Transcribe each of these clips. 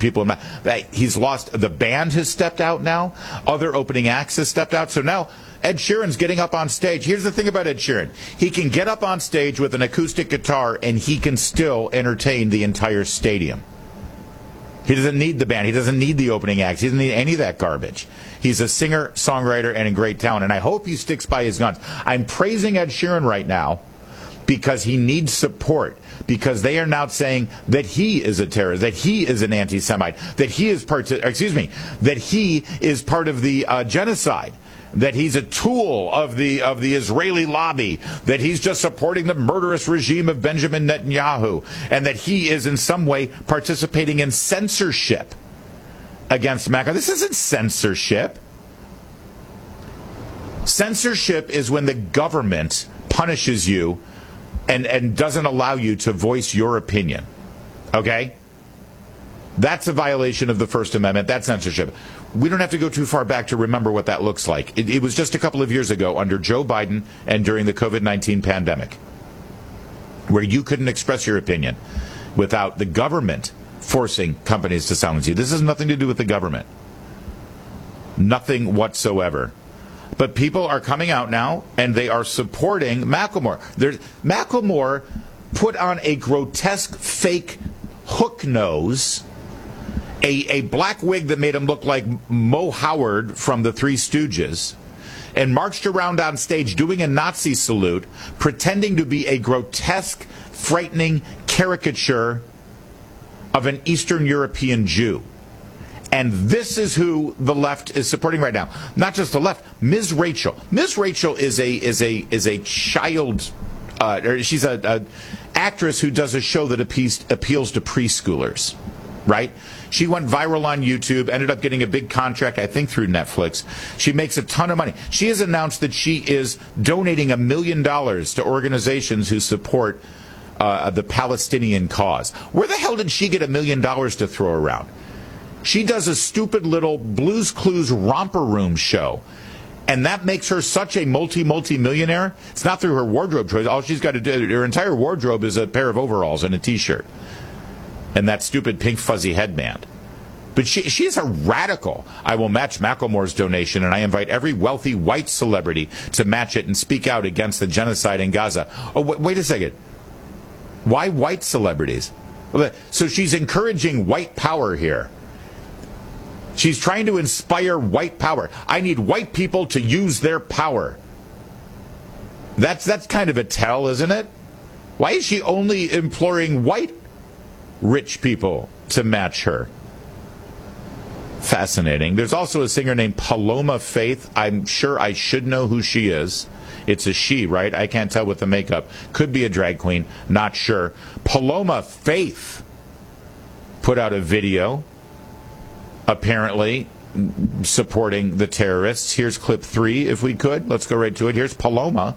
people. He's lost. The band has stepped out now. Other opening acts has stepped out. So now Ed Sheeran's getting up on stage. Here's the thing about Ed Sheeran. He can get up on stage with an acoustic guitar and he can still entertain the entire stadium. He doesn't need the band. He doesn't need the opening acts. He doesn't need any of that garbage. He's a singer, songwriter, and a great talent. And I hope he sticks by his guns. I'm praising Ed Sheeran right now because he needs support. Because they are now saying that he is a terrorist, that he is an anti-Semite, that he is that he is part of the genocide. That he's a tool of the Israeli lobby, that he's just supporting the murderous regime of Benjamin Netanyahu, and that he is in some way participating in censorship against America. This isn't censorship. Censorship is when the government punishes you and doesn't allow you to voice your opinion. Okay? That's a violation of the First Amendment. That's censorship. We don't have to go too far back to remember what that looks like. It was just a couple of years ago under Joe Biden and during the COVID-19 pandemic, where you couldn't express your opinion without the government forcing companies to silence you. This has nothing to do with the government. Nothing whatsoever. But people are coming out now and they are supporting Macklemore. Macklemore put on a grotesque fake hook nose, a black wig that made him look like Mo Howard from the Three Stooges, and marched around on stage doing a Nazi salute, pretending to be a grotesque, frightening caricature of an Eastern European Jew. And this is who the left is supporting right now. Not just the left. Ms. Rachel. Ms. Rachel is a child. She's a actress who does a show that appeals to preschoolers, right? She went viral on YouTube, ended up getting a big contract, I think, through Netflix. She makes a ton of money. She has announced that she is donating $1 million to organizations who support the Palestinian cause. Where the hell did she get $1 million to throw around? She does a stupid little Blue's Clues romper room show. And that makes her such a multi-millionaire. It's not through her wardrobe choice. All she's got to do, her entire wardrobe is a pair of overalls and a T-shirt. And that stupid pink fuzzy headband. But she is a radical. I will match Macklemore's donation, and I invite every wealthy white celebrity to match it and speak out against the genocide in Gaza. Oh, wait a second. Why white celebrities? So she's encouraging white power here. She's trying to inspire white power. I need white people to use their power. That's kind of a tell, isn't it? Why is she only imploring white rich people to match her? Fascinating. There's also a singer named Paloma Faith. I'm sure I should know who she is. It's a she, right? I can't tell with the makeup. Could be a drag queen. Not sure. Paloma Faith put out a video apparently supporting the terrorists. Here's clip 3, if we could. Let's go right to it. Here's Paloma.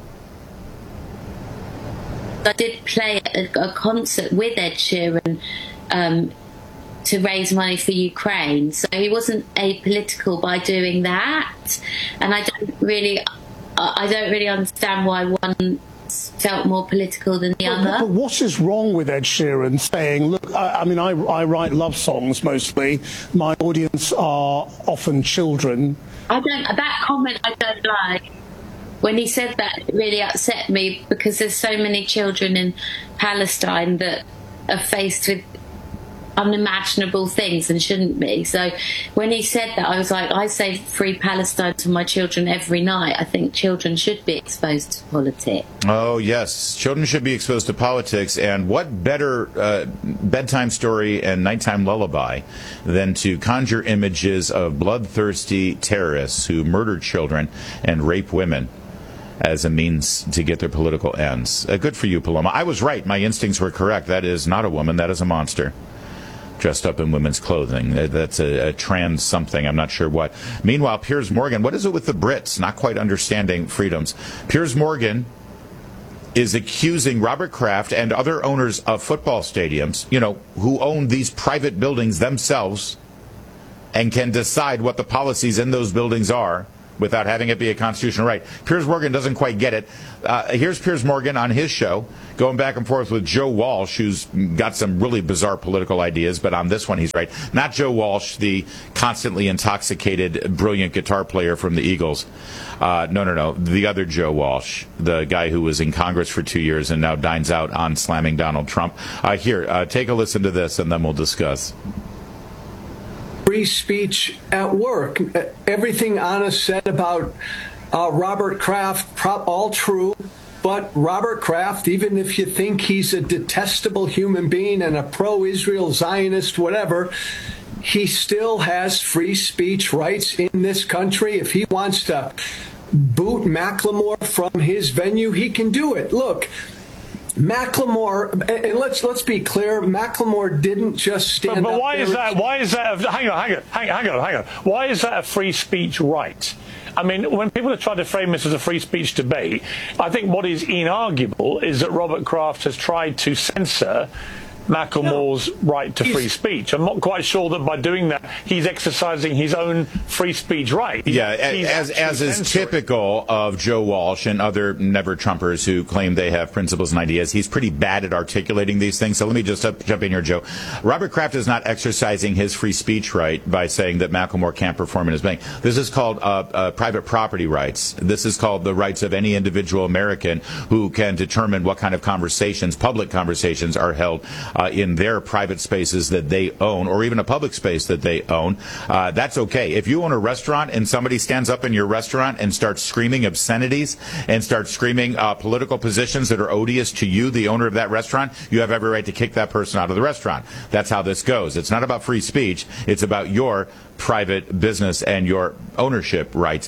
I did play a concert with Ed Sheeran to raise money for Ukraine. So he wasn't apolitical by doing that. And I don't really understand why one felt more political than the other. But what is wrong with Ed Sheeran saying, look, I write love songs mostly. My audience are often children. That comment I don't like. When he said that, it really upset me because there's so many children in Palestine that are faced with unimaginable things and shouldn't be. So when he said that, I was like, I say free Palestine to my children every night. I think children should be exposed to politics. Oh, yes. Children should be exposed to politics. And what better bedtime story and nighttime lullaby than to conjure images of bloodthirsty terrorists who murder children and rape women as a means to get their political ends. Good for you, Paloma. I was right. My instincts were correct. That is not a woman. That is a monster dressed up in women's clothing. That's a trans something. I'm not sure what. Meanwhile, Piers Morgan, what is it with the Brits not quite understanding freedoms? Piers Morgan is accusing Robert Kraft and other owners of football stadiums, who own these private buildings themselves and can decide what the policies in those buildings are, without having it be a constitutional right. Piers Morgan doesn't quite get it. Here's Piers Morgan on his show, going back and forth with Joe Walsh, who's got some really bizarre political ideas, but on this one he's right. Not Joe Walsh, the constantly intoxicated, brilliant guitar player from the Eagles. No. The other Joe Walsh, the guy who was in Congress for 2 years and now dines out on slamming Donald Trump. Here, take a listen to this, and then we'll discuss. Free speech at work. Everything Anna said about Robert Kraft, all true. But Robert Kraft, even if you think he's a detestable human being and a pro-Israel Zionist, whatever, he still has free speech rights in this country. If he wants to boot Macklemore from his venue, he can do it. Look, Macklemore, and let's be clear, Macklemore didn't just stand but up why there. is that? Why is that? Hang on. Why is that a free speech right? I mean, when people are trying to frame this as a free speech debate, I think what is inarguable is that Robert Kraft has tried to censor Macklemore's right to free speech. I'm not quite sure that by doing that he's exercising his own free speech right. As is typical of Joe Walsh and other never-Trumpers who claim they have principles and ideas, he's pretty bad at articulating these things. So let me just jump in here, Joe. Robert Kraft is not exercising his free speech right by saying that Macklemore can't perform in his bank. This is called private property rights. This is called the rights of any individual American who can determine what kind of conversations, public conversations, are held in their private spaces that they own, or even a public space that they own. That's okay. If you own a restaurant and somebody stands up in your restaurant and starts screaming obscenities and starts screaming political positions that are odious to you, the owner of that restaurant, you have every right to kick that person out of the restaurant. That's how this goes. It's not about free speech. It's about your private business and your ownership rights.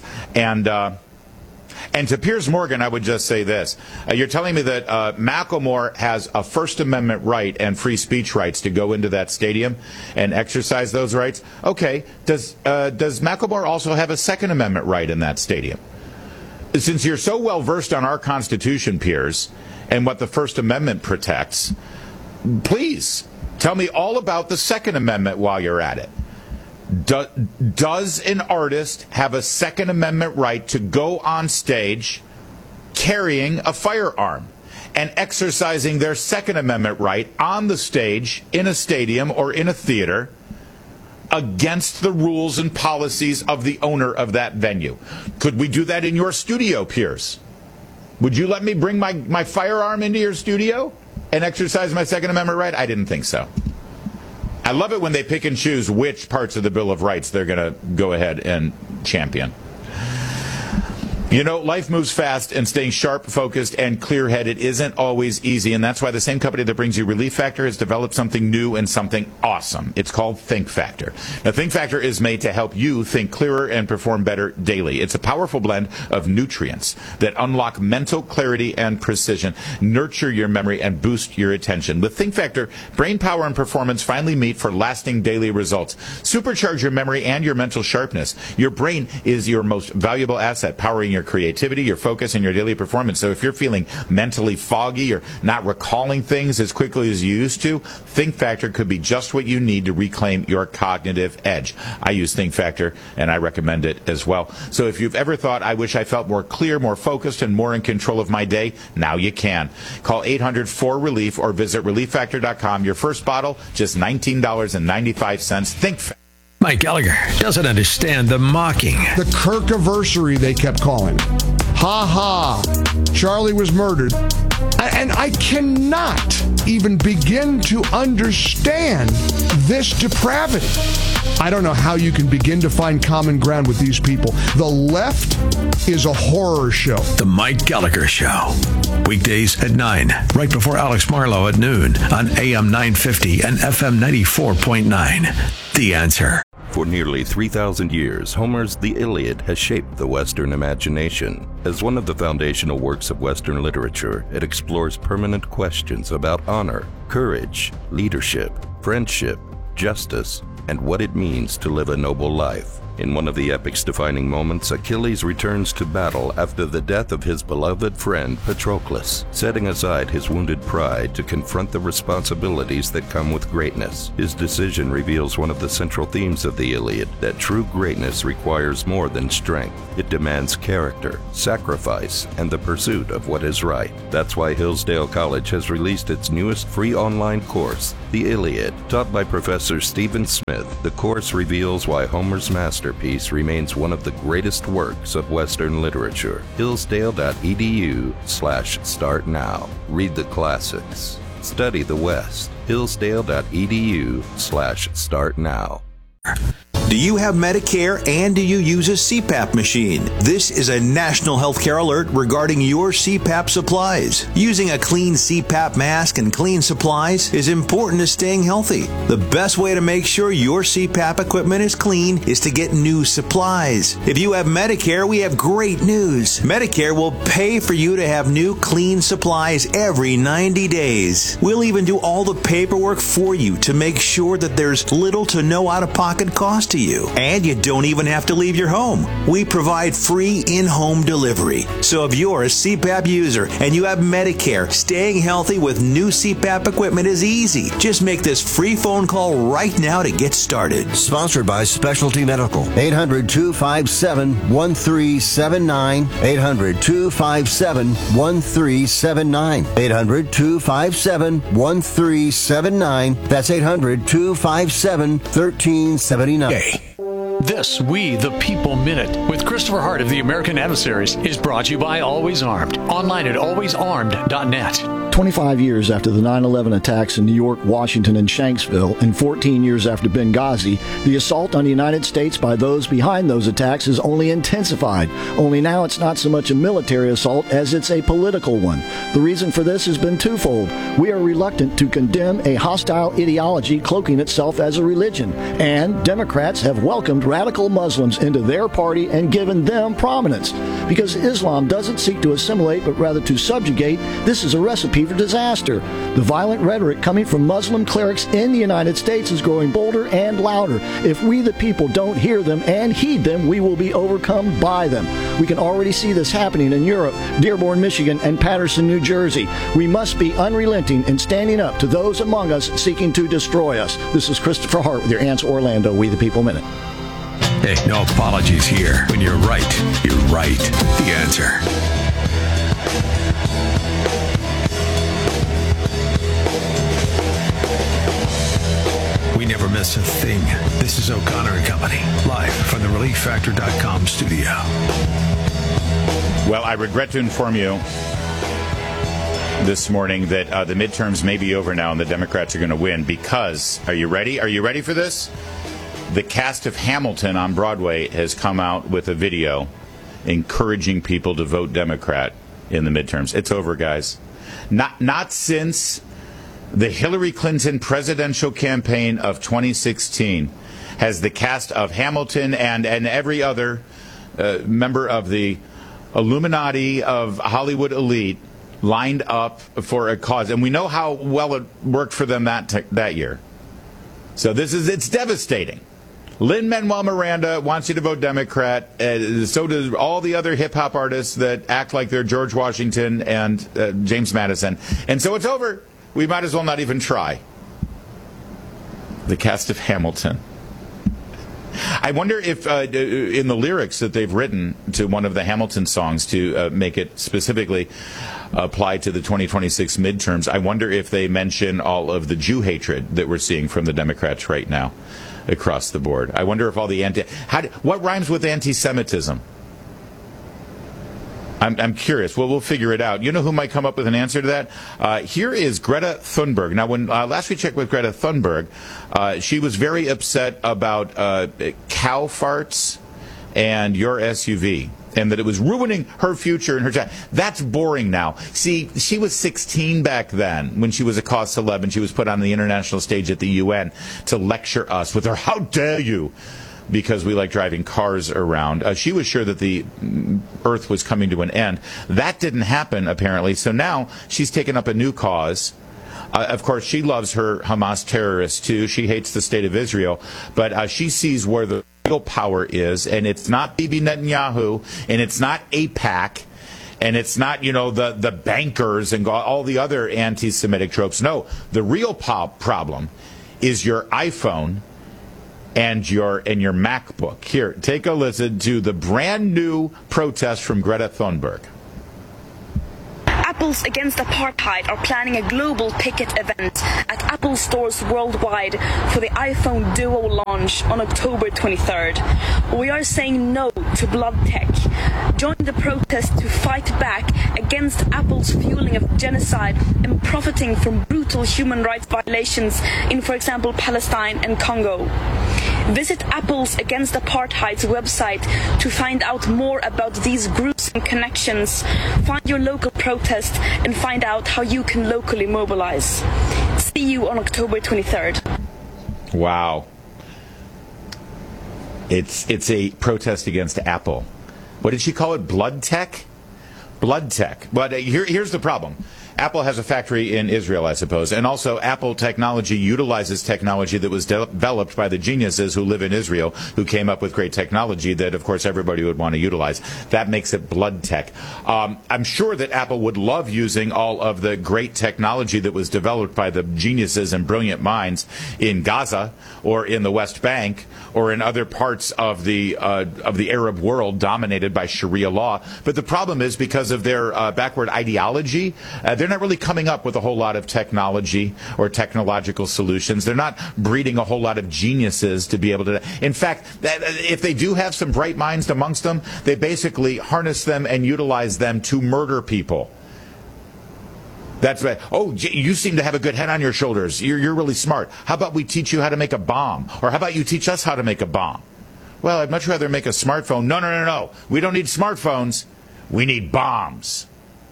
And to Piers Morgan, I would just say this. You're telling me that Macklemore has a First Amendment right and free speech rights to go into that stadium and exercise those rights? Okay. Does Macklemore also have a Second Amendment right in that stadium? Since you're so well versed on our Constitution, Piers, and what the First Amendment protects, please tell me all about the Second Amendment while you're at it. Does an artist have a Second Amendment right to go on stage carrying a firearm and exercising their Second Amendment right on the stage in a stadium or in a theater against the rules and policies of the owner of that venue? Could we do that in your studio, Piers? Would you let me bring my firearm into your studio and exercise my Second Amendment right? I didn't think so. I love it when they pick and choose which parts of the Bill of Rights they're going to go ahead and champion. You know, life moves fast, and staying sharp, focused, and clear-headed isn't always easy, and that's why the same company that brings you Relief Factor has developed something new and something awesome. It's called Think Factor. Now, Think Factor is made to help you think clearer and perform better daily. It's a powerful blend of nutrients that unlock mental clarity and precision, nurture your memory, and boost your attention. With Think Factor, brain power and performance finally meet for lasting daily results. Supercharge your memory and your mental sharpness. Your brain is your most valuable asset, powering your creativity, your focus, and your daily performance. So if you're feeling mentally foggy or not recalling things as quickly as you used to, Think Factor could be just what you need to reclaim your cognitive edge. I use Think Factor, and I recommend it as well. So if you've ever thought, I wish I felt more clear, more focused, and more in control of my day, now you can. Call 800-4RELIEF or visit ReliefFactor.com. Your first bottle, just $19.95. Think Factor. Mike Gallagher doesn't understand the mocking. The Kirk-aversary, they kept calling. Ha ha. Charlie was murdered. And I cannot even begin to understand this depravity. I don't know how you can begin to find common ground with these people. The left is a horror show. The Mike Gallagher Show. Weekdays at 9, right before Alex Marlowe at noon on AM 950 and FM 94.9. The Answer. For nearly 3,000 years, Homer's The Iliad has shaped the Western imagination. As one of the foundational works of Western literature, it explores permanent questions about honor, courage, leadership, friendship, justice, and what it means to live a noble life. In one of the epic's defining moments, Achilles returns to battle after the death of his beloved friend Patroclus, setting aside his wounded pride to confront the responsibilities that come with greatness. His decision reveals one of the central themes of the Iliad, that true greatness requires more than strength. It demands character, sacrifice, and the pursuit of what is right. That's why Hillsdale College has released its newest free online course, The Iliad. Taught by Professor Stephen Smith, the course reveals why Homer's masterpiece remains one of the greatest works of Western literature. Hillsdale.edu/start now. Read the classics. Study the West. Hillsdale.edu/start now. Do you have Medicare and do you use a CPAP machine? This is a national healthcare alert regarding your CPAP supplies. Using a clean CPAP mask and clean supplies is important to staying healthy. The best way to make sure your CPAP equipment is clean is to get new supplies. If you have Medicare, we have great news. Medicare will pay for you to have new clean supplies every 90 days. We'll even do all the paperwork for you to make sure that there's little to no out-of-pocket cost to you. And you don't even have to leave your home. We provide free in-home delivery. So if you're a CPAP user and you have Medicare, staying healthy with new CPAP equipment is easy. Just make this free phone call right now to get started. Sponsored by Specialty Medical. 800-257-1379. 800-257-1379. 800-257-1379. That's 800-257-1379. This We the People Minute with Christopher Hart of the American Adversaries is brought to you by Always Armed. Online at alwaysarmed.net. 25 years after the 9/11 attacks in New York, Washington, and Shanksville, and 14 years after Benghazi, the assault on the United States by those behind those attacks is only intensified. Only now it's not so much a military assault as it's a political one. The reason for this has been twofold. We are reluctant to condemn a hostile ideology cloaking itself as a religion, and Democrats have welcomed radical Muslims into their party and given them prominence. Because Islam doesn't seek to assimilate but rather to subjugate, this is a recipe for disaster. The violent rhetoric coming from Muslim clerics in the United States is growing bolder and louder. If we the people don't hear them and heed them, we will be overcome by them. We can already see this happening in Europe, Dearborn, Michigan, and Patterson, New Jersey. We must be unrelenting in standing up to those among us seeking to destroy us. This is Christopher Hart with your Answer Orlando We the People Minute. Hey, no apologies here. When you're right, you're right. The Answer. We never miss a thing. This is O'Connor and Company, live from the ReliefFactor.com studio. Well, I regret to inform you this morning that the midterms may be over now and the Democrats are going to win because, are you ready? Are you ready for this? The cast of Hamilton on Broadway has come out with a video encouraging people to vote Democrat in the midterms. It's over, guys. Not since the Hillary Clinton presidential campaign of 2016 has the cast of Hamilton and every other member of the Illuminati of Hollywood elite lined up for a cause. And we know how well it worked for them that year. So it's devastating. Lin-Manuel Miranda wants you to vote Democrat. So do all the other hip-hop artists that act like they're George Washington and James Madison. And so it's over. We might as well not even try. The cast of Hamilton. I wonder if in the lyrics that they've written to one of the Hamilton songs to make it specifically apply to the 2026 midterms, I wonder if they mention all of the Jew hatred that we're seeing from the Democrats right now across the board. I wonder if all the what rhymes with anti-Semitism? I'm curious. Well, we'll figure it out. You know who might come up with an answer to that? Here is Greta Thunberg. Now, when last we checked with Greta Thunberg, she was very upset about cow farts and your SUV, and that it was ruining her future and her child. That's boring now. See, she was 16 back then when she was a cause celeb and she was put on the international stage at the UN to lecture us with her, "How dare you?" because we like driving cars around. She was sure that the Earth was coming to an end. That didn't happen, apparently. So now she's taken up a new cause Of course, she loves her Hamas terrorists, too. She hates the state of Israel. But she sees where the real power is, and it's not Bibi Netanyahu, and it's not AIPAC, and it's not, the bankers and all the other anti-Semitic tropes. No, the real problem is your iPhone and your MacBook. Here, take a listen to the brand new protest from Greta Thunberg. Apples Against Apartheid are planning a global picket event at Apple stores worldwide for the iPhone Duo launch on October 23rd. We are saying no to blood tech. Join the protest to fight back against Apple's fueling of genocide and profiting from brutal human rights violations in, for example, Palestine and Congo. Visit Apples Against Apartheid's website to find out more about these gruesome connections. Find your local protest and find out how you can locally mobilize. See you on October 23rd. Wow. It's a protest against Apple. What did she call it? Blood tech? Blood tech. But here's the problem. Apple has a factory in Israel, I suppose, and also Apple technology utilizes technology that was developed by the geniuses who live in Israel, who came up with great technology that, of course, everybody would want to utilize. That makes it blood tech. I'm sure that Apple would love using all of the great technology that was developed by the geniuses and brilliant minds in Gaza or in the West Bank or in other parts of the Arab world dominated by Sharia law. But the problem is, because of their backward ideology, they're not really coming up with a whole lot of technology or technological solutions. They're not breeding a whole lot of geniuses to be able to. In fact, if they do have some bright minds amongst them, they basically harness them and utilize them to murder people. That's right. Oh, you seem to have a good head on your shoulders. You're really smart. How about we teach you how to make a bomb? Or how about you teach us how to make a bomb? Well, I'd much rather make a smartphone. No. We don't need smartphones. We need bombs.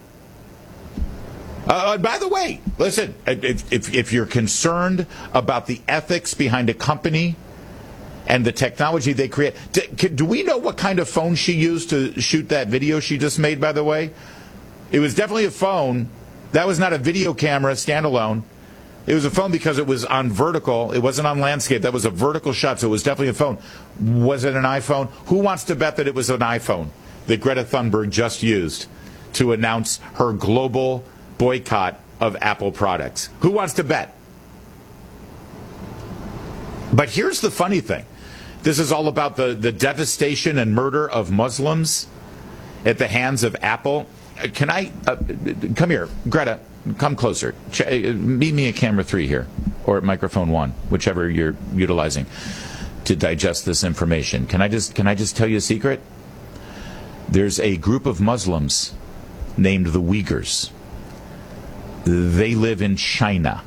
By the way, listen, if you're concerned about the ethics behind a company and the technology they create, do we know what kind of phone she used to shoot that video she just made, by the way? It was definitely a phone. That was not a video camera standalone. It was a phone because it was on vertical. It wasn't on landscape. That was a vertical shot, so it was definitely a phone. Was it an iPhone? Who wants to bet that it was an iPhone that Greta Thunberg just used to announce her global boycott of Apple products? Who wants to bet? But here's the funny thing. This is all about the devastation and murder of Muslims at the hands of Apple. Can I come here, Greta? Come closer. Meet me at camera 3 here, or at microphone 1, whichever you're utilizing to digest this information. Can I just tell you a secret? There's a group of Muslims named the Uyghurs. They live in China.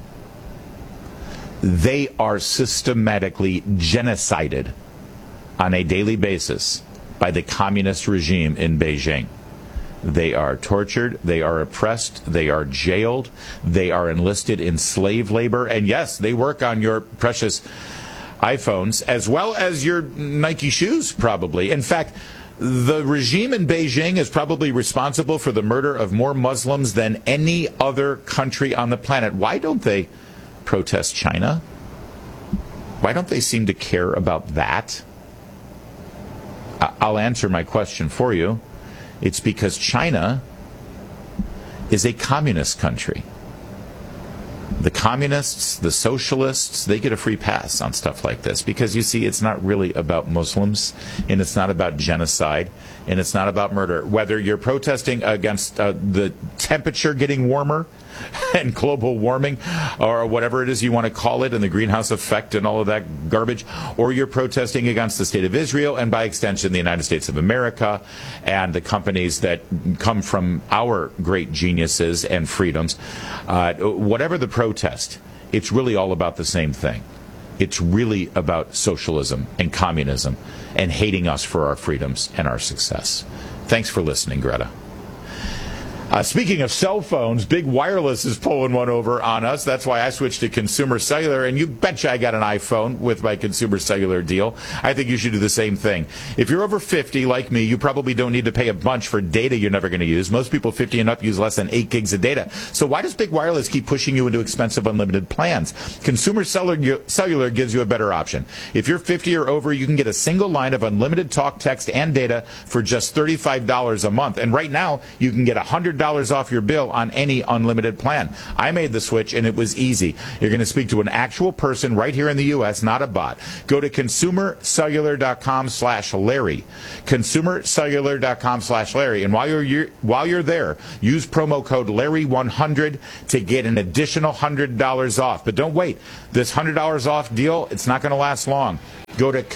They are systematically genocided on a daily basis by the communist regime in Beijing. They are tortured, they are oppressed, they are jailed, they are enlisted in slave labor, and yes, they work on your precious iPhones as well as your Nike shoes, probably. In fact, the regime in Beijing is probably responsible for the murder of more Muslims than any other country on the planet. Why don't they protest China? Why don't they seem to care about that? I'll answer my question for you. It's because China is a communist country. The communists, the socialists, they get a free pass on stuff like this because, you see, it's not really about Muslims, and it's not about genocide, and it's not about murder. Whether you're protesting against the temperature getting warmer and global warming, or whatever it is you want to call it, and the greenhouse effect and all of that garbage, or you're protesting against the state of Israel and, by extension, the United States of America and the companies that come from our great geniuses and freedoms, whatever the protest, it's really all about the same thing. It's really about socialism and communism and hating us for our freedoms and our success. Thanks for listening, Greta. Speaking of cell phones, Big Wireless is pulling one over on us. That's why I switched to Consumer Cellular, and you betcha I got an iPhone with my Consumer Cellular deal. I think you should do the same thing. If you're over 50, like me, you probably don't need to pay a bunch for data you're never going to use. Most people 50 and up use less than 8 gigs of data. So why does Big Wireless keep pushing you into expensive unlimited plans? Consumer Cellular gives you a better option. If you're 50 or over, you can get a single line of unlimited talk, text, and data for just $35 a month. And right now, you can get $100 off your bill on any unlimited plan. I made the switch, and it was easy. You're going to speak to an actual person right here in the U.S., not a bot. Go to consumercellular.com/Larry. Consumercellular.com/Larry. And while you're there, use promo code Larry100 to get an additional $100 off. But don't wait. This $100 off deal, it's not going to last long. Go to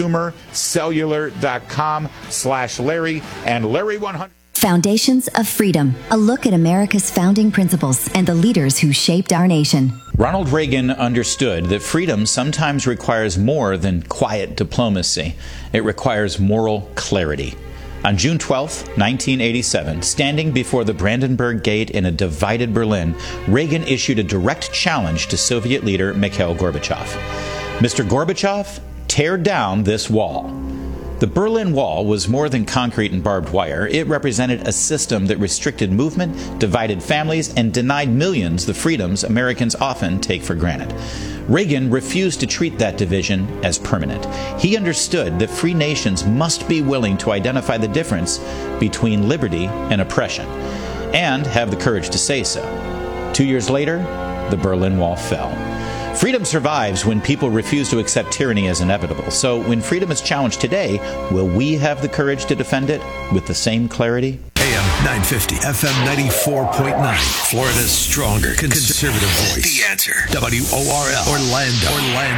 consumercellular.com/Larry and Larry100. Foundations of Freedom, a look at America's founding principles and the leaders who shaped our nation. Ronald Reagan understood that freedom sometimes requires more than quiet diplomacy. It requires moral clarity. On June 12, 1987, standing before the Brandenburg Gate in a divided Berlin, Reagan issued a direct challenge to Soviet leader Mikhail Gorbachev. Mr. Gorbachev, tear down this wall. The Berlin Wall was more than concrete and barbed wire. It represented a system that restricted movement, divided families, and denied millions the freedoms Americans often take for granted. Reagan refused to treat that division as permanent. He understood that free nations must be willing to identify the difference between liberty and oppression, and have the courage to say so. 2 years later, the Berlin Wall fell. Freedom survives when people refuse to accept tyranny as inevitable. So when freedom is challenged today, will we have the courage to defend it with the same clarity? AM 950, FM 94.9, Florida's stronger conservative voice. The Answer. WORL, Orlando.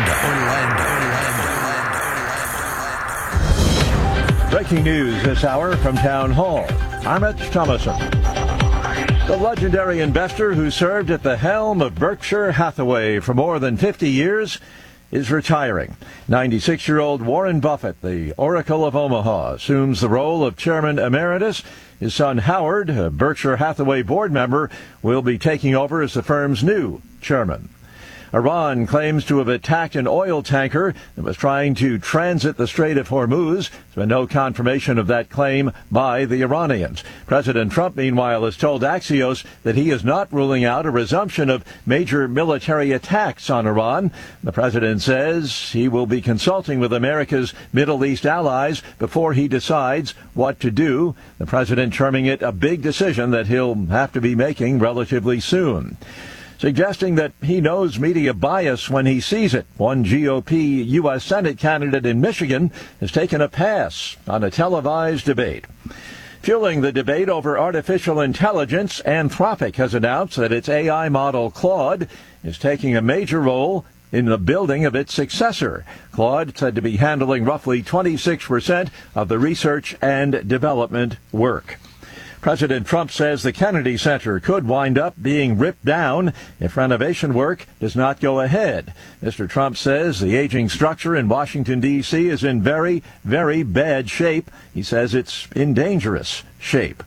Breaking news this hour from Town Hall. I'm Rich Thomason. The legendary investor who served at the helm of Berkshire Hathaway for more than 50 years is retiring. 96-year-old Warren Buffett, the Oracle of Omaha, assumes the role of chairman emeritus. His son Howard, a Berkshire Hathaway board member, will be taking over as the firm's new chairman. Iran claims to have attacked an oil tanker that was trying to transit the Strait of Hormuz. There's been no confirmation of that claim by the Iranians. President Trump, meanwhile, has told Axios that he is not ruling out a resumption of major military attacks on Iran. The president says he will be consulting with America's Middle East allies before he decides what to do. The president terming it a big decision that he'll have to be making relatively soon, suggesting that he knows media bias when he sees it. One GOP U.S. Senate candidate in Michigan has taken a pass on a televised debate. Fueling the debate over artificial intelligence, Anthropic has announced that its AI model, Claude, is taking a major role in the building of its successor. Claude said to be handling roughly 26% of the research and development work. President Trump says the Kennedy Center could wind up being ripped down if renovation work does not go ahead. Mr. Trump says the aging structure in Washington, D.C. is in very, very bad shape. He says it's in dangerous shape.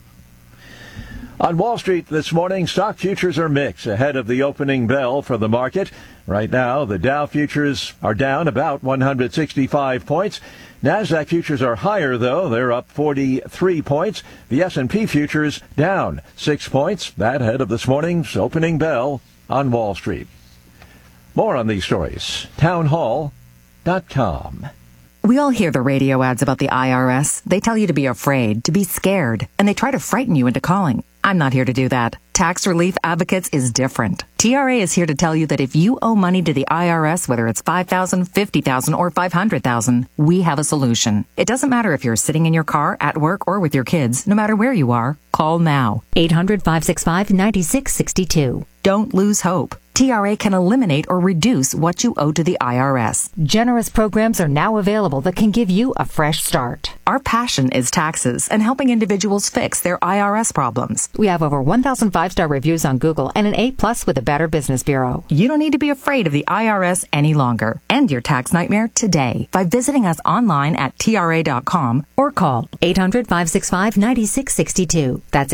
On Wall Street this morning, stock futures are mixed ahead of the opening bell for the market. Right now, the Dow futures are down about 165 points. NASDAQ futures are higher, though. They're up 43 points. The S&P futures down 6 points. That ahead of this morning's opening bell on Wall Street. More on these stories. Townhall.com. We all hear the radio ads about the IRS. They tell you to be afraid, to be scared, and they try to frighten you into calling. I'm not here to do that. Tax Relief Advocates is different. TRA is here to tell you that if you owe money to the IRS, whether it's $5,000, $50,000, or $500,000, we have a solution. It doesn't matter if you're sitting in your car, at work, or with your kids. No matter where you are, call now. 800-565-9662. Don't lose hope. TRA can eliminate or reduce what you owe to the IRS. Generous programs are now available that can give you a fresh start. Our passion is taxes and helping individuals fix their IRS problems. We have over 1,000 5-star reviews on Google and an A+ with the Better Business Bureau. You don't need to be afraid of the IRS any longer. End your tax nightmare today by visiting us online at TRA.com or call 800-565-9662. That's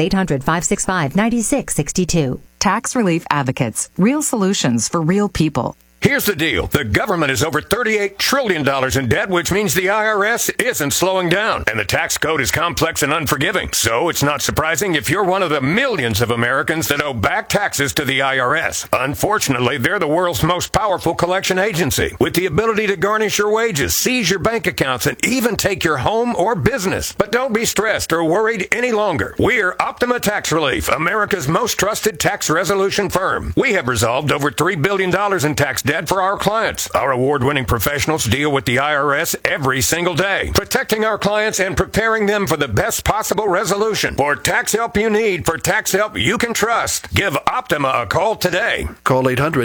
800-565-9662. Tax Relief Advocates. Real solutions for real people. Here's the deal. The government is over $38 trillion in debt, which means the IRS isn't slowing down. And the tax code is complex and unforgiving. So it's not surprising if you're one of the millions of Americans that owe back taxes to the IRS. Unfortunately, they're the world's most powerful collection agency, with the ability to garnish your wages, seize your bank accounts, and even take your home or business. But don't be stressed or worried any longer. We're Optima Tax Relief, America's most trusted tax resolution firm. We have resolved over $3 billion in tax debt for our clients. Our award-winning professionals deal with the IRS every single day, protecting our clients and preparing them for the best possible resolution. For tax help you need, for tax help you can trust, give Optima a call today. Call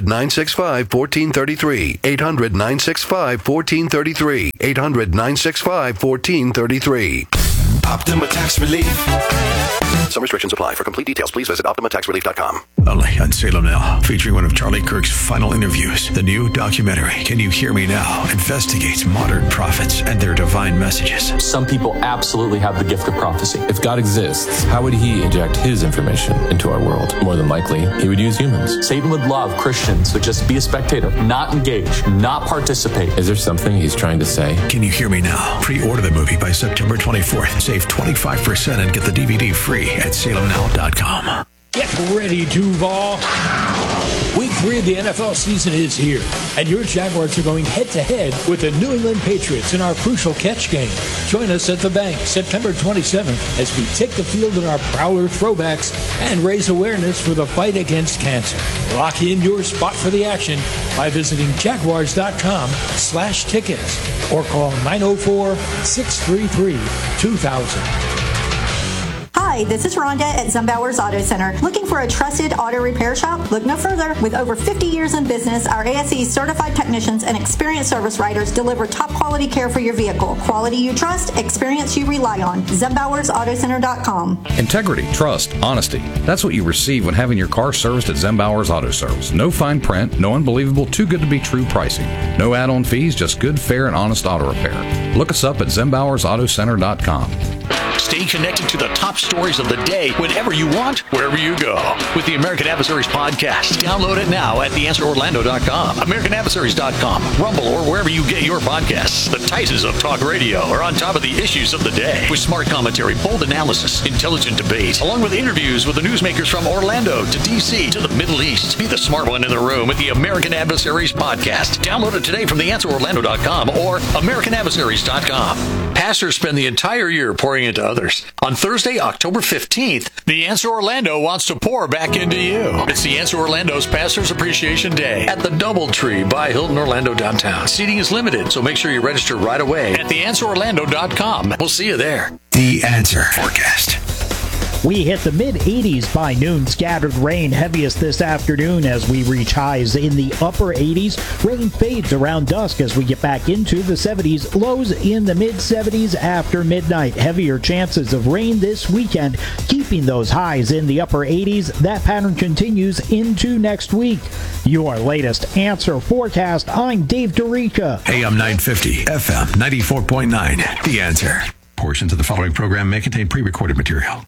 800-965-1433. 800-965-1433. 800-965-1433. Optima Tax Relief. Some restrictions apply. For complete details, please visit OptimaTaxRelief.com. Only on Salem Now, featuring one of Charlie Kirk's final interviews. The new documentary, Can You Hear Me Now?, investigates modern prophets and their divine messages. Some people absolutely have the gift of prophecy. If God exists, how would he inject his information into our world? More than likely, he would use humans. Satan would love Christians to just be a spectator, not engage, not participate. Is there something he's trying to say? Can You Hear Me Now? Pre-order the movie by September 24th. Save 25% and get the DVD free at salemnow.com. Get ready, Duval. Week 3 of the NFL season is here, and your Jaguars are going head-to-head with the New England Patriots in our crucial catch game. Join us at the Bank September 27th as we take the field in our Prowler throwbacks and raise awareness for the fight against cancer. Lock in your spot for the action by visiting jaguars.com/tickets or call 904-633-2000. Hi, this is Rhonda at Zumbauer's Auto Center. Looking for a trusted auto repair shop? Look no further. With over 50 years in business, our ASE certified technicians and experienced service writers deliver top quality care for your vehicle. Quality you trust, experience you rely on. ZumbauersAutoCenter.com. Integrity, trust, honesty. That's what you receive when having your car serviced at Zumbauer's Auto Service. No fine print, no unbelievable too good to be true pricing. No add-on fees, just good, fair, and honest auto repair. Look us up at ZumbauersAutoCenter.com. Stay connected to the top stories of the day whenever you want, wherever you go. With the American Adversaries podcast. Download it now at theanswerorlando.com, americanadversaries.com, Rumble, or wherever you get your podcasts. The Titans of talk radio are on top of the issues of the day with smart commentary, bold analysis, intelligent debate, along with interviews with the newsmakers from Orlando to D.C. to the Middle East. Be the smart one in the room with the American Adversaries podcast. Download it today from theanswerorlando.com or americanadversaries.com. Pastors spend the entire year pouring into others. On Thursday, October 15th, The Answer Orlando wants to pour back into you. It's The Answer Orlando's Pastors Appreciation Day at the Doubletree by Hilton Orlando downtown. Seating is limited, so make sure you register right away at theanswerorlando.com. We'll see you there. The Answer Forecast. We hit the mid-80s by noon. Scattered rain heaviest this afternoon as we reach highs in the upper 80s. Rain fades around dusk as we get back into the 70s. Lows in the mid-70s after midnight. Heavier chances of rain this weekend, keeping those highs in the upper 80s. That pattern continues into next week. Your latest Answer Forecast. I'm Dave DeRica. AM 950, FM 94.9. The Answer. Portions of the following program may contain pre-recorded material.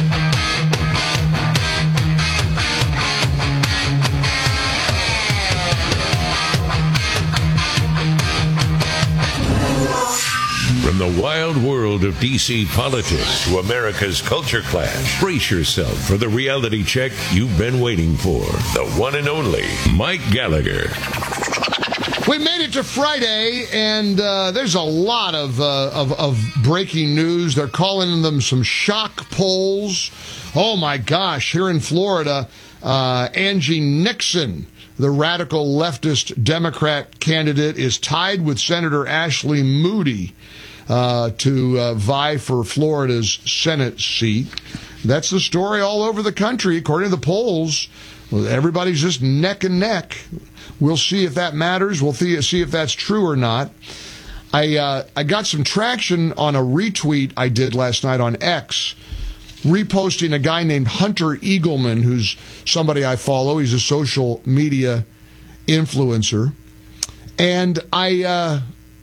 From the wild world of D.C. politics to America's culture clash, brace yourself for the reality check you've been waiting for. The one and only Mike Gallagher. We made it to Friday, and there's a lot of breaking news. They're calling them some shock polls. Oh, my gosh. Here in Florida, Angie Nixon, the radical leftist Democrat candidate, is tied with Senator Ashley Moody to vie for Florida's Senate seat. That's the story all over the country. According to the polls, Well, everybody's just neck and neck. We'll see if that matters. We'll see if that's true or not. I got some traction on a retweet I did last night on X, reposting a guy named Hunter Eagleman, who's somebody I follow. He's a social media influencer. And I'm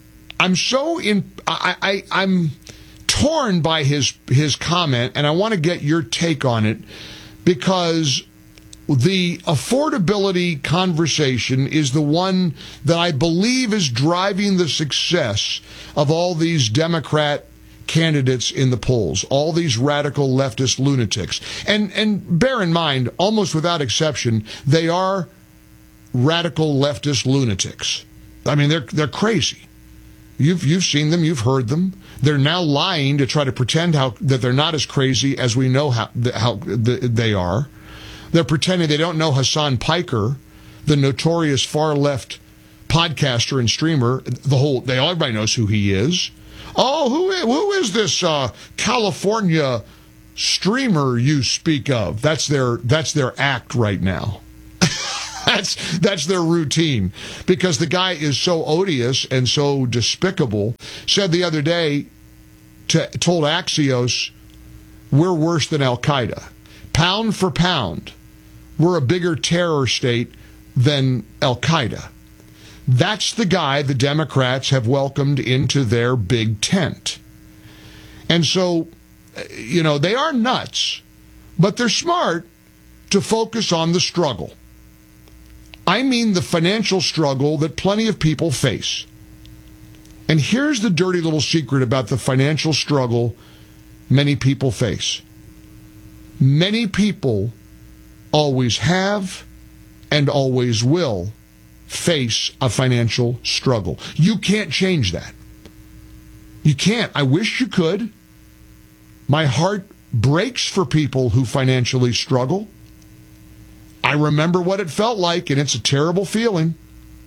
torn by his comment, and I want to get your take on it, because the affordability conversation is the one that I believe is driving the success of all these Democrat candidates in the polls, all these radical leftist lunatics. And bear in mind, almost without exception, they are radical leftist lunatics. I mean, they're crazy. You've seen them, you've heard them. They're now lying to try to pretend that they're not as crazy as we know how they are. They're pretending they don't know Hassan Piker, the notorious far-left podcaster and streamer. Everybody knows who he is. Oh, who is this California streamer you speak of? That's their act right now. That's their routine, because the guy is so odious and so despicable. Said the other day, told Axios, we're worse than Al-Qaeda. Pound for pound, we're a bigger terror state than Al-Qaeda. That's the guy the Democrats have welcomed into their big tent. And so, they are nuts, but they're smart to focus on the struggle. I mean the financial struggle that plenty of people face. And here's the dirty little secret about the financial struggle many people face. Many people always have and always will face a financial struggle. You can't change that. You can't. I wish you could. My heart breaks for people who financially struggle. I remember what it felt like, and it's a terrible feeling.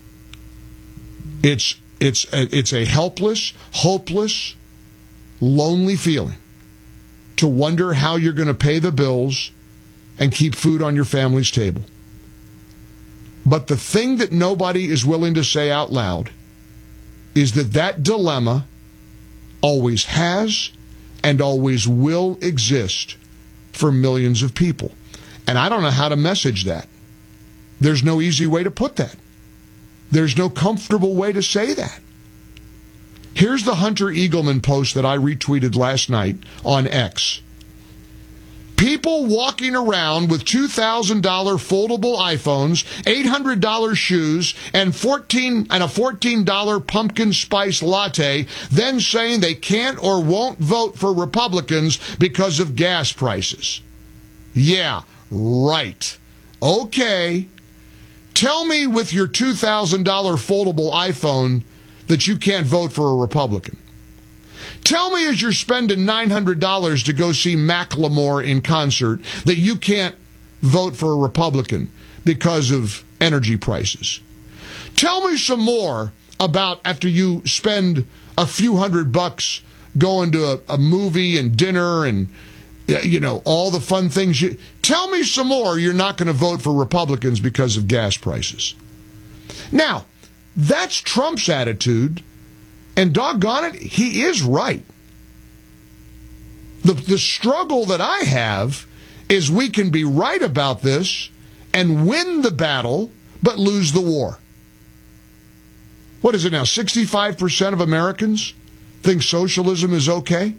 It's a helpless, hopeless, lonely feeling to wonder how you're going to pay the bills and keep food on your family's table. But the thing that nobody is willing to say out loud is that dilemma always has and always will exist for millions of people. And I don't know how to message that. There's no easy way to put that. There's no comfortable way to say that. Here's the Hunter Eagleman post that I retweeted last night on X. People walking around with $2,000 foldable iPhones, $800 shoes, and a $14 pumpkin spice latte, then saying they can't or won't vote for Republicans because of gas prices. Yeah, right. Okay. Tell me with your $2,000 foldable iPhone that you can't vote for a Republican. Tell me as you're spending $900 to go see Macklemore in concert that you can't vote for a Republican because of energy prices. Tell me some more about after you spend a few $100 going to a movie and dinner and all the fun things. Tell me some more you're not going to vote for Republicans because of gas prices. Now, that's Trump's attitude, and doggone it, he is right. The struggle that I have is we can be right about this and win the battle, but lose the war. What is it now? 65% of Americans think socialism is okay?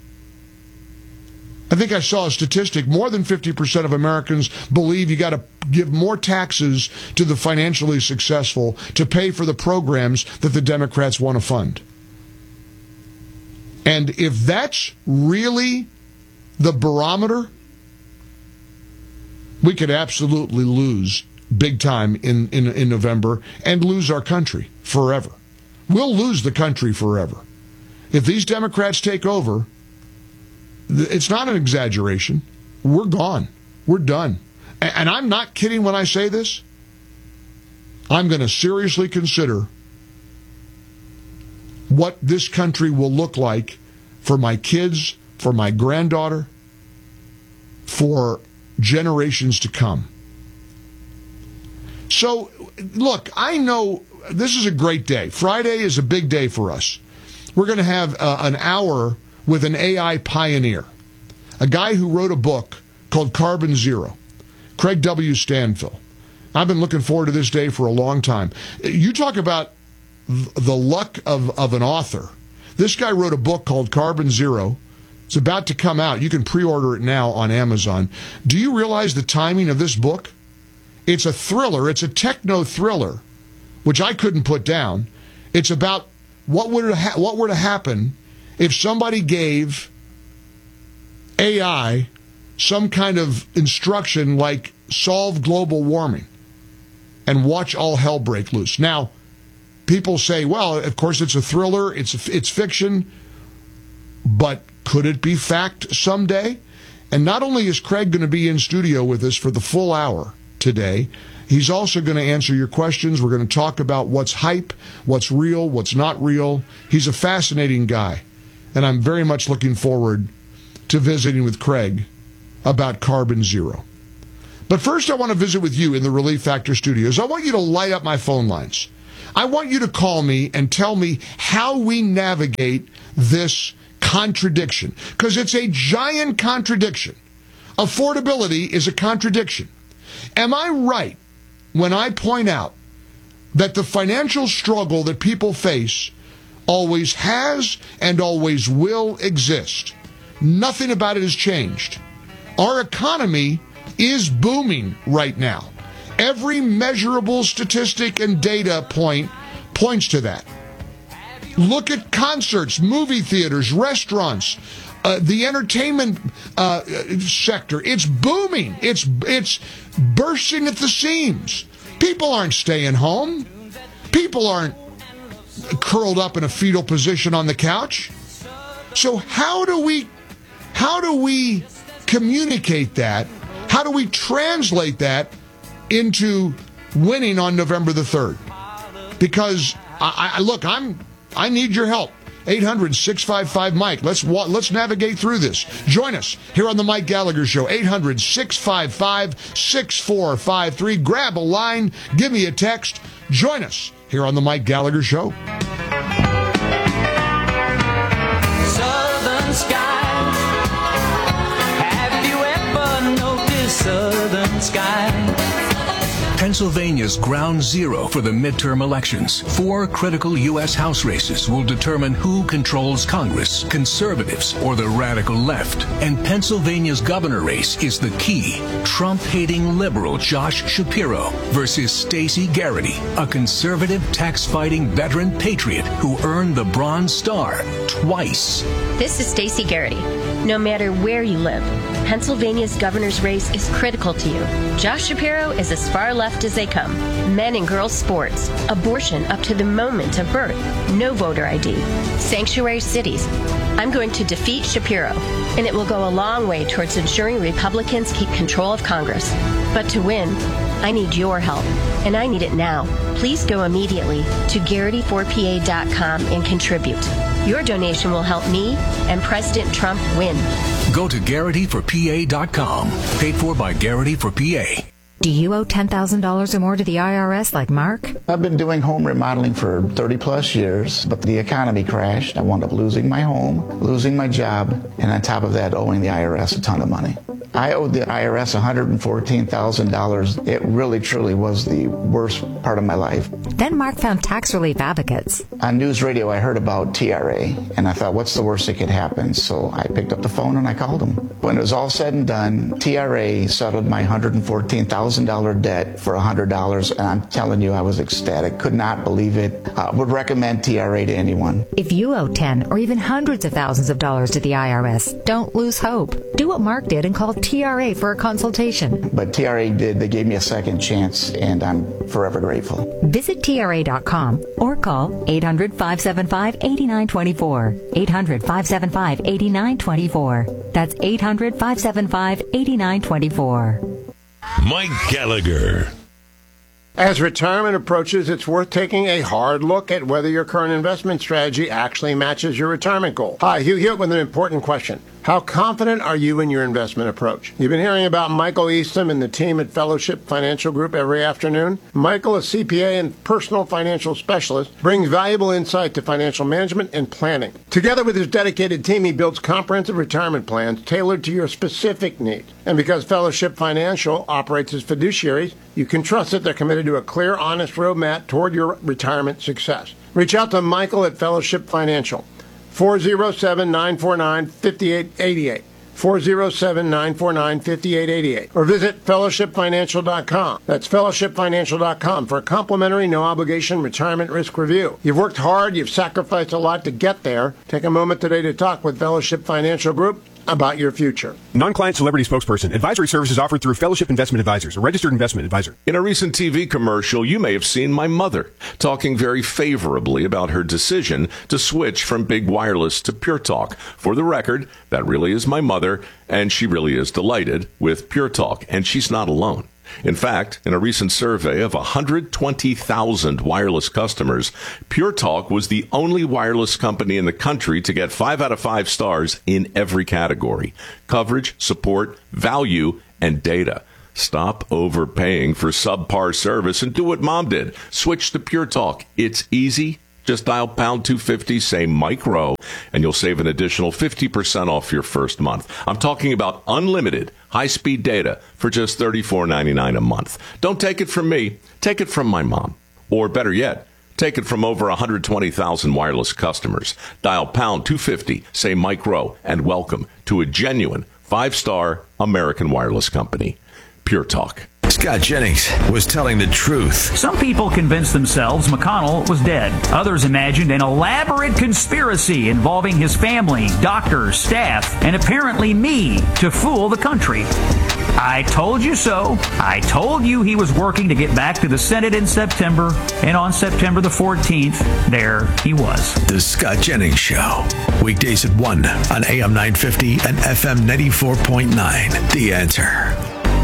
I think I saw a statistic. More than 50% of Americans believe you got to give more taxes to the financially successful to pay for the programs that the Democrats want to fund. And if that's really the barometer, we could absolutely lose big time in November and lose our country forever. We'll lose the country forever. If these Democrats take over, it's not an exaggeration. We're gone. We're done. And I'm not kidding when I say this. I'm going to seriously consider what this country will look like for my kids, for my granddaughter, for generations to come. So, look, I know this is a great day. Friday is a big day for us. We're going to have an hour with an AI pioneer, a guy who wrote a book called Carbon Zero, Craig W. Stanfill. I've been looking forward to this day for a long time. You talk about the luck of an author. This guy wrote a book called Carbon Zero. It's about to come out. You can pre-order it now on Amazon. Do you realize the timing of this book? It's a thriller. It's a techno thriller, which I couldn't put down. It's about what were to happen if somebody gave AI some kind of instruction like solve global warming and watch all hell break loose. Now, people say, well, of course it's a thriller, it's fiction, but could it be fact someday? And not only is Craig going to be in studio with us for the full hour today, he's also going to answer your questions. We're going to talk about what's hype, what's real, what's not real. He's a fascinating guy, and I'm very much looking forward to visiting with Craig about Carbon Zero. But first, I want to visit with you in the Relief Factor studios. I want you to light up my phone lines. I want you to call me and tell me how we navigate this contradiction, because it's a giant contradiction. Affordability is a contradiction. Am I right when I point out that the financial struggle that people face always has and always will exist? Nothing about it has changed. Our economy is booming right now. Every measurable statistic and data point points to that. Look at concerts, movie theaters, restaurants, the entertainment sector. It's booming. It's bursting at the seams. People aren't staying home. People aren't curled up in a fetal position on the couch. So how do we communicate that? How do we translate that into winning on November the 3rd? Because I need your help. 800-655-MIKE. Let's navigate through this. Join us here on the Mike Gallagher Show. 800-655-6453. Grab a line. Give me a text. Join us here on the Mike Gallagher Show. Southern skies. Have you ever noticed southern skies? Pennsylvania's ground zero for the midterm elections. 4 critical U.S. House races will determine who controls Congress, conservatives or the radical left. And Pennsylvania's governor race is the key. Trump-hating liberal Josh Shapiro versus Stacey Garrity, a conservative tax-fighting veteran patriot who earned the Bronze Star twice. This is Stacey Garrity. No matter where you live, Pennsylvania's governor's race is critical to you. Josh Shapiro is as far left as they come. Men and girls sports, abortion up to the moment of birth, no voter ID, sanctuary cities. I'm going to defeat Shapiro, and it will go a long way towards ensuring Republicans keep control of Congress. But to win, I need your help, and I need it now. Please go immediately to Garrity4PA.com and contribute. Your donation will help me and President Trump win. Go to Garrity4PA.com. Paid for by Garrity for PA. Do you owe $10,000 or more to the IRS like Mark? I've been doing home remodeling for 30 plus years, but the economy crashed. I wound up losing my home, losing my job, and on top of that, owing the IRS a ton of money. I owed the IRS $114,000. It really, truly was the worst part of my life. Then Mark found Tax Relief Advocates. On news radio, I heard about TRA, and I thought, what's the worst that could happen? So I picked up the phone and I called them. When it was all said and done, TRA settled my $114,000 debt for $100, and I'm telling you, I was ecstatic. Could not believe it. Would recommend TRA to anyone. If you owe 10 or even hundreds of thousands of dollars to the IRS, don't lose hope. Do what Mark did and call TRA for a consultation. But TRA did. They gave me a second chance, and I'm forever grateful. Visit TRA.com or call 800-575-8924. 800-575-8924. That's 800-575-8924. Mike Gallagher. As retirement approaches, it's worth taking a hard look at whether your current investment strategy actually matches your retirement goal. Hi, Hugh Hewitt with an important question. How confident are you in your investment approach? You've been hearing about Michael Eastham and the team at Fellowship Financial Group every afternoon. Michael, a CPA and personal financial specialist, brings valuable insight to financial management and planning. Together with his dedicated team, he builds comprehensive retirement plans tailored to your specific needs. And because Fellowship Financial operates as fiduciaries, you can trust that they're committed to a clear, honest roadmap toward your retirement success. Reach out to Michael at Fellowship Financial. 407-949-5888. 407-949-5888. Or visit fellowshipfinancial.com. That's fellowshipfinancial.com for a complimentary, no-obligation retirement risk review. You've worked hard, you've sacrificed a lot to get there. Take a moment today to talk with Fellowship Financial Group about your future. Non-client celebrity spokesperson. Advisory services offered through Fellowship Investment Advisors, a registered investment advisor. In a recent TV commercial, you may have seen my mother talking very favorably about her decision to switch from Big Wireless to Pure Talk. For the record, that really is my mother, and she really is delighted with Pure Talk, and she's not alone. In fact, in a recent survey of 120,000 wireless customers, Pure Talk was the only wireless company in the country to get 5 out of 5 stars in every category: coverage, support, value, and data. Stop overpaying for subpar service and do what Mom did. Switch to Pure Talk. It's easy. Just dial pound 250, say Mike Rowe, and you'll save an additional 50% off your first month. I'm talking about unlimited high-speed data for just $34.99 a month. Don't take it from me. Take it from my mom. Or better yet, take it from over 120,000 wireless customers. Dial pound 250, say Mike Rowe, and welcome to a genuine 5-star American wireless company. Pure Talk. Scott Jennings was telling the truth. Some people convinced themselves McConnell was dead. Others imagined an elaborate conspiracy involving his family, doctors, staff, and apparently me to fool the country. I told you so. I told you he was working to get back to the Senate in September, and on September the 14th, there he was. The Scott Jennings Show. Weekdays at 1 on AM 950 and FM 94.9. The Answer.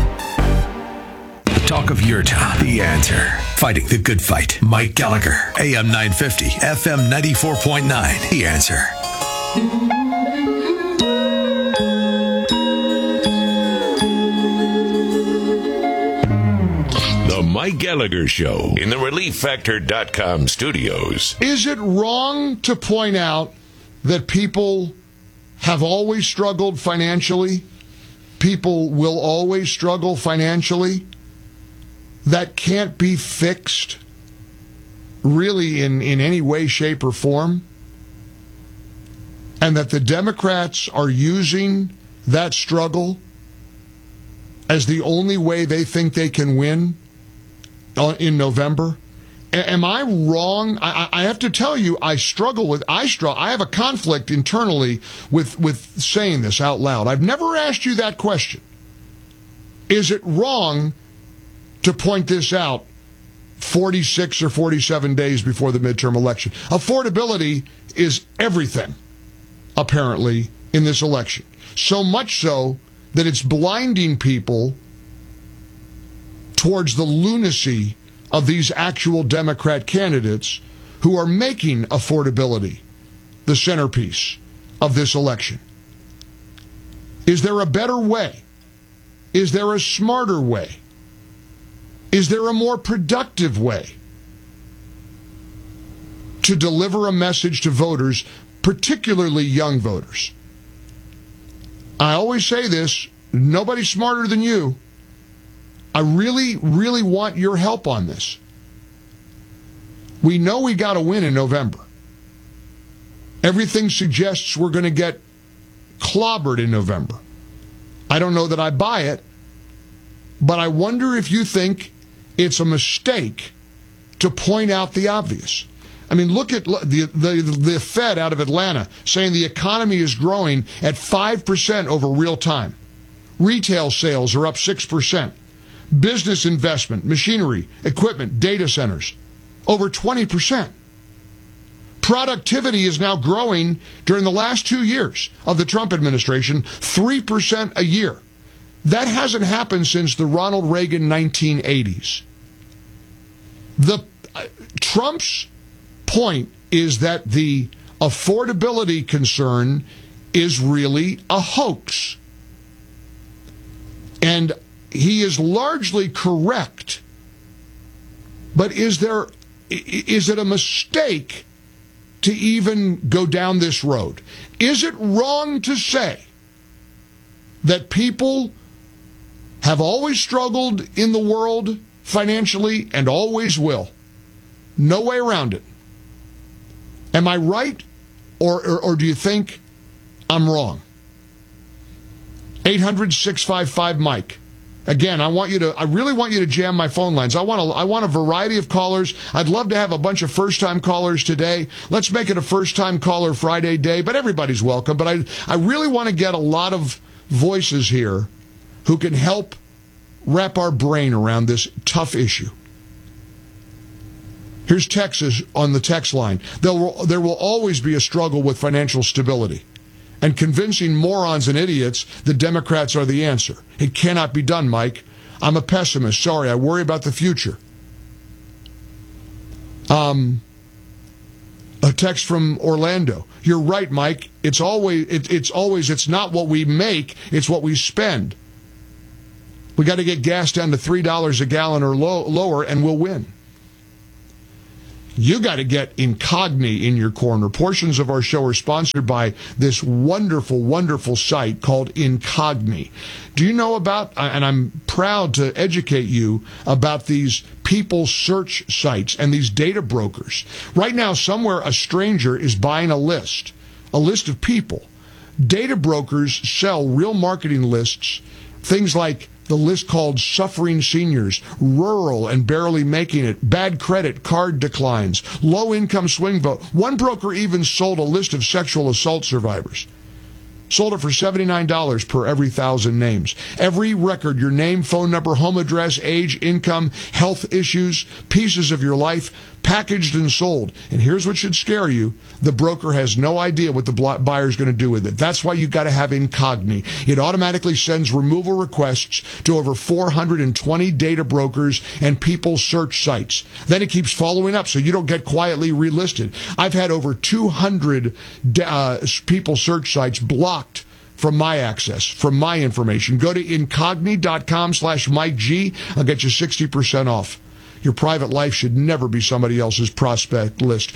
Talk of your town. The Answer. Fighting the good fight. Mike Gallagher. AM 950. FM 94.9. The Answer. The Mike Gallagher Show in the ReliefFactor.com studios. Is it wrong to point out that people have always struggled financially? People will always struggle financially? That can't be fixed really in any way, shape, or form? And that the Democrats are using that struggle as the only way they think they can win in November? Am I wrong? I have to tell you, I have a conflict internally with saying this out loud. I've never asked you that question. Is it wrong to point this out 46 or 47 days before the midterm election? Affordability is everything, apparently, in this election. So much so that it's blinding people towards the lunacy of these actual Democrat candidates who are making affordability the centerpiece of this election. Is there a better way? Is there a smarter way? Is there a more productive way to deliver a message to voters, particularly young voters? I always say this, nobody's smarter than you. I really, really want your help on this. We know we got to win in November. Everything suggests we're going to get clobbered in November. I don't know that I buy it, but I wonder if you think it's a mistake to point out the obvious. I mean, look at the Fed out of Atlanta saying the economy is growing at 5% over real time. Retail sales are up 6%. Business investment, machinery, equipment, data centers, over 20%. Productivity is now growing during the last 2 years of the Trump administration, 3% a year. That hasn't happened since the Ronald Reagan 1980s. Trump's point is that the affordability concern is really a hoax. And he is largely correct. But is it a mistake to even go down this road? Is it wrong to say that people have always struggled in the world financially and always will? No way around it. Am I right, or do you think I'm wrong? 800-655-MIKE. Again, I really want you to jam my phone lines. I want a variety of callers. I'd love to have a bunch of first-time callers today. Let's make it a first-time caller Friday day, but everybody's welcome. But I really want to get a lot of voices here who can help wrap our brain around this tough issue. Here's Texas on the text line. There will always be a struggle with financial stability. And convincing morons and idiots the Democrats are the answer. It cannot be done, Mike. I'm a pessimist. Sorry, I worry about the future. A text from Orlando. You're right, Mike. It's not what we make, it's what we spend. We got to get gas down to $3 a gallon or lower, and we'll win. You got to get Incogni in your corner. Portions of our show are sponsored by this wonderful, wonderful site called Incogni. Do you know about, and I'm proud to educate you about these people search sites and these data brokers. Right now, somewhere a stranger is buying a list of people. Data brokers sell real marketing lists, things like the list called Suffering Seniors, Rural and Barely Making It, Bad Credit, Card Declines, Low Income Swing Vote. One broker even sold a list of sexual assault survivors. Sold it for $79 per every 1,000 names. Every record, your name, phone number, home address, age, income, health issues, pieces of your life, packaged and sold. And here's what should scare you. The broker has no idea what the buyer's going to do with it. That's why you've got to have Incogni. It automatically sends removal requests to over 420 data brokers and people search sites. Then it keeps following up so you don't get quietly relisted. I've had over 200 people search sites blocked from my access, from my information. Go to incogni.com/Mike G. I'll get you 60% off. Your private life should never be somebody else's prospect list.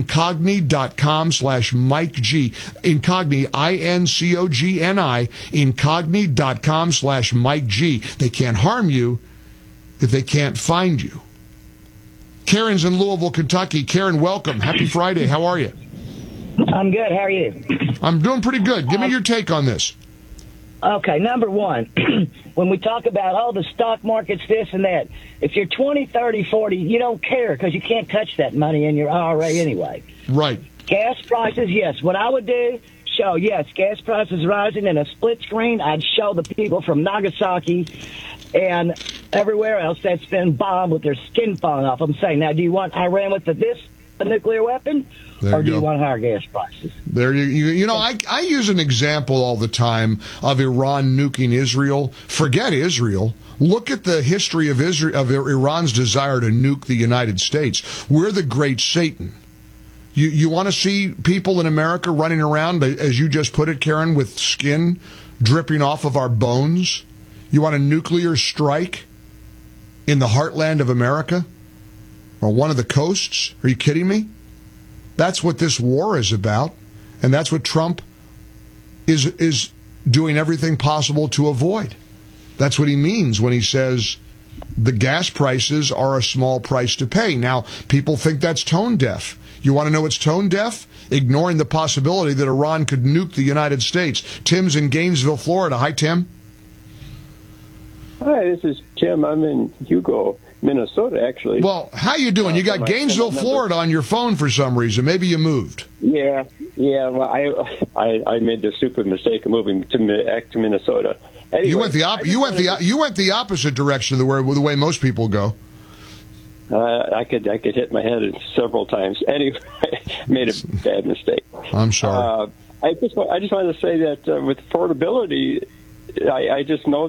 Incogni.com/Mike G. Incogni, INCOGNI, incogni.com/Mike G. They can't harm you if they can't find you. Karen's in Louisville, Kentucky. Karen, welcome. Happy Friday. How are you? I'm good. How are you? I'm doing pretty good. Give me your take on this. Okay, number one, when we talk about, the stock market's this and that, if you're 20, 30, 40, you don't care because you can't touch that money in your IRA anyway. Right. Gas prices, yes. What I would do, show, yes, gas prices rising in a split screen. I'd show the people from Nagasaki and everywhere else that's been bombed with their skin falling off. I'm saying, now, do you want Iran with a nuclear weapon? Or do you want higher gas prices? There you know, I use an example all the time of Iran nuking Israel. Forget Israel. Look at the history of Iran's desire to nuke the United States. We're the great Satan. You want to see people in America running around, as you just put it, Karen, with skin dripping off of our bones? You want a nuclear strike in the heartland of America? Or one of the coasts? Are you kidding me? That's what this war is about, and that's what Trump is doing everything possible to avoid. That's what he means when he says the gas prices are a small price to pay. Now, people think that's tone deaf. You want to know what's tone deaf? Ignoring the possibility that Iran could nuke the United States. Tim's in Gainesville, Florida. Hi, Tim. Hi, this is Tim. I'm in Hugo, Minnesota, actually. Well, how you doing? You got Gainesville, Florida on your phone for some reason. Maybe you moved. Yeah. Well, I made the stupid mistake of moving to Minnesota. Anyway, you went the opposite direction of the way most people go. I could hit my head several times. Anyway, made a bad mistake. I'm sorry. I just wanted to say that with affordability, I just know that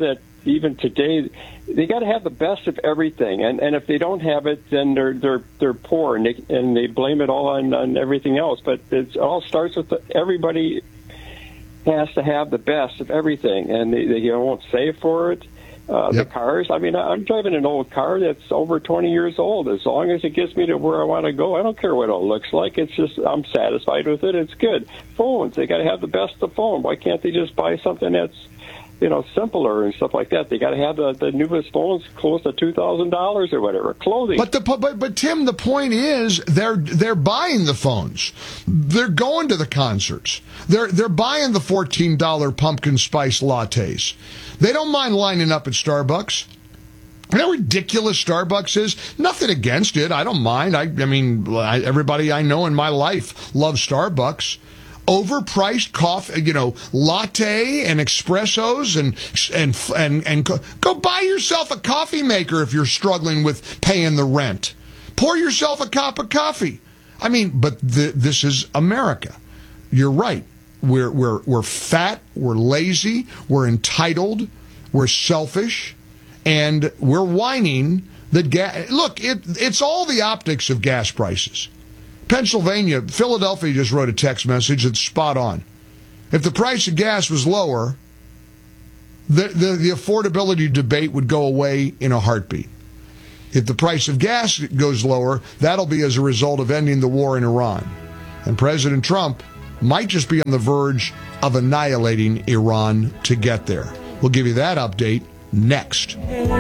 even today, they got to have the best of everything, and if they don't have it, then they're poor, and they blame it all on everything else. But it all starts with everybody has to have the best of everything, and they won't save for it. The cars, I mean, I'm driving an old car that's over 20 years old. As long as it gets me to where I want to go, I don't care what it looks like. It's just, I'm satisfied with it. It's good. Phones, they got to have the best of phone. Why can't they just buy something that's, simpler and stuff like that? They got to have the newest phones close to $2,000 or whatever. Clothing. But Tim, the point is they're buying the phones. They're going to the concerts. They're buying the $14 pumpkin spice lattes. They don't mind lining up at Starbucks. You know how ridiculous Starbucks is? Nothing against it. I don't mind. I mean, everybody I know in my life loves Starbucks. Overpriced coffee, latte and espressos and go buy yourself a coffee maker if you're struggling with paying the rent. Pour yourself a cup of coffee. I mean, but this is America. You're right. We're fat, we're lazy, we're entitled, we're selfish, and we're whining that gas. Look, it's all the optics of gas prices. Philadelphia just wrote a text message that's spot on. If the price of gas was lower, the affordability debate would go away in a heartbeat. If the price of gas goes lower, that'll be as a result of ending the war in Iran. And President Trump might just be on the verge of annihilating Iran to get there. We'll give you that update next.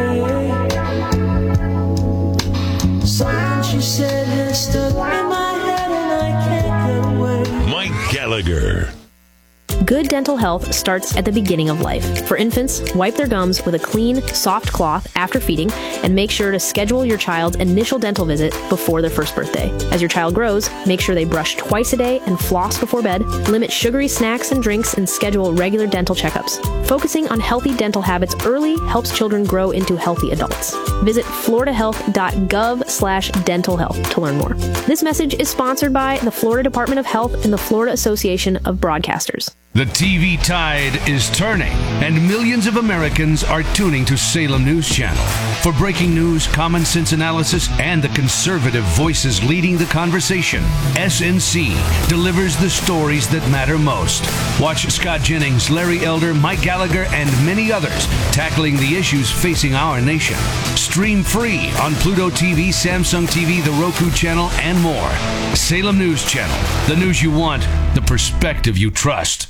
Something she said has stuck in my head and I can't get away. Mike Gallagher. Good dental health starts at the beginning of life. For infants, wipe their gums with a clean, soft cloth after feeding, and make sure to schedule your child's initial dental visit before their first birthday. As your child grows, make sure they brush twice a day and floss before bed, limit sugary snacks and drinks, and schedule regular dental checkups. Focusing on healthy dental habits early helps children grow into healthy adults. Visit floridahealth.gov/dental health to learn more. This message is sponsored by the Florida Department of Health and the Florida Association of Broadcasters. The TV tide is turning, and millions of Americans are tuning to Salem News Channel. For breaking news, common sense analysis, and the conservative voices leading the conversation, SNC delivers the stories that matter most. Watch Scott Jennings, Larry Elder, Mike Gallagher, and many others tackling the issues facing our nation. Stream free on Pluto TV, Samsung TV, the Roku channel, and more. Salem News Channel. The news you want, the perspective you trust.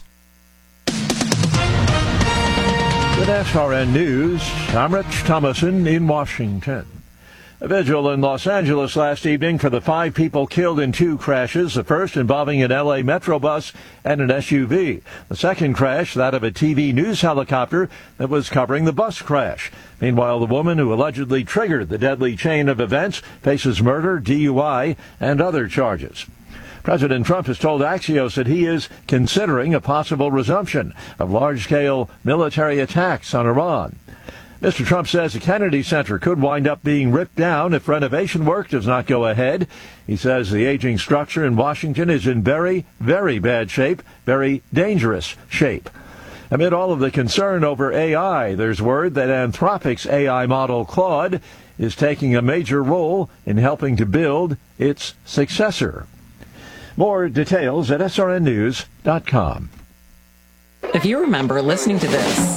With SRN News, I'm Rich Thomason in Washington. A vigil in Los Angeles last evening for the 5 people killed in 2 crashes, the first involving an L.A. Metro bus and an SUV. The second crash, that of a TV news helicopter that was covering the bus crash. Meanwhile, the woman who allegedly triggered the deadly chain of events faces murder, DUI, and other charges. President Trump has told Axios that he is considering a possible resumption of large-scale military attacks on Iran. Mr. Trump says the Kennedy Center could wind up being ripped down if renovation work does not go ahead. He says the aging structure in Washington is in very, very bad shape, very dangerous shape. Amid all of the concern over AI, there's word that Anthropic's AI model Claude is taking a major role in helping to build its successor. More details at srnnews.com. If you remember listening to this,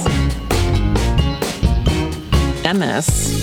and this,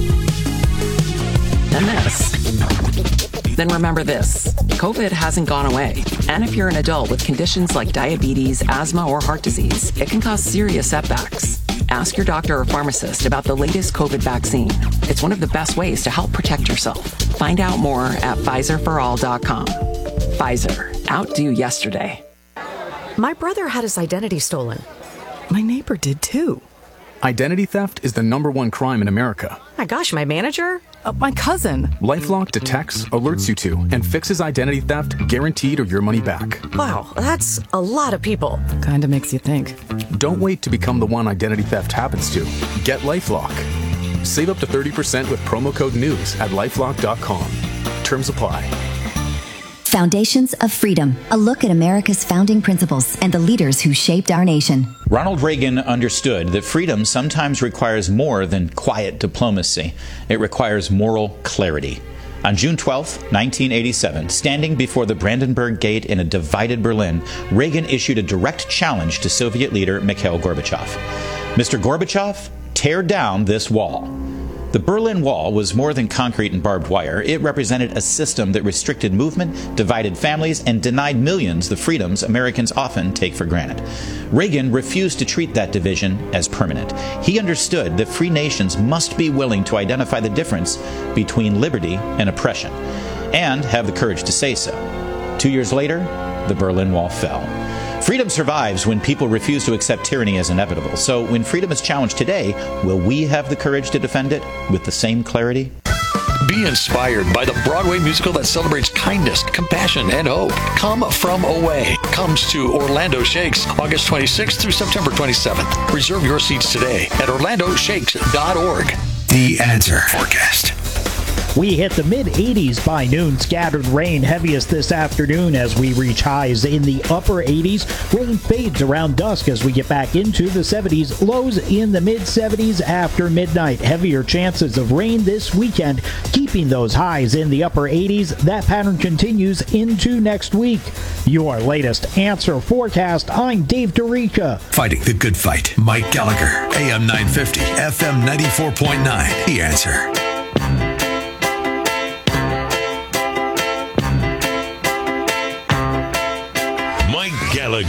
then remember this. COVID hasn't gone away. And if you're an adult with conditions like diabetes, asthma, or heart disease, it can cause serious setbacks. Ask your doctor or pharmacist about the latest COVID vaccine. It's one of the best ways to help protect yourself. Find out more at PfizerForAll.com. Pfizer. Outdo yesterday. My brother had his identity stolen. My neighbor did too. Identity theft is the #1 crime in America. My gosh, my manager? My cousin. LifeLock detects, alerts you to, and fixes identity theft guaranteed or your money back. Wow, that's a lot of people. Kinda makes you think. Don't wait to become the one identity theft happens to. Get LifeLock. Save up to 30% with promo code NEWS at LifeLock.com. Terms apply. Foundations of Freedom, a look at America's founding principles and the leaders who shaped our nation. Ronald Reagan understood that freedom sometimes requires more than quiet diplomacy. It requires moral clarity. On June 12, 1987, standing before the Brandenburg Gate in a divided Berlin, Reagan issued a direct challenge to Soviet leader Mikhail Gorbachev. Mr. Gorbachev, tear down this wall. The Berlin Wall was more than concrete and barbed wire. It represented a system that restricted movement, divided families, and denied millions the freedoms Americans often take for granted. Reagan refused to treat that division as permanent. He understood that free nations must be willing to identify the difference between liberty and oppression, and have the courage to say so. 2 years later, the Berlin Wall fell. Freedom survives when people refuse to accept tyranny as inevitable. So when freedom is challenged today, will we have the courage to defend it with the same clarity? Be inspired by the Broadway musical that celebrates kindness, compassion, and hope. Come From Away comes to Orlando Shakes August 26th through September 27th. Reserve your seats today at orlandoshakes.org. The Answer Forecast. We hit the mid-80s by noon. Scattered rain heaviest this afternoon as we reach highs in the upper 80s. Rain fades around dusk as we get back into the 70s. Lows in the mid-70s after midnight. Heavier chances of rain this weekend, keeping those highs in the upper 80s. That pattern continues into next week. Your latest Answer Forecast. I'm Dave DeRica. Fighting the good fight. Mike Gallagher, AM 950, FM 94.9. The Answer.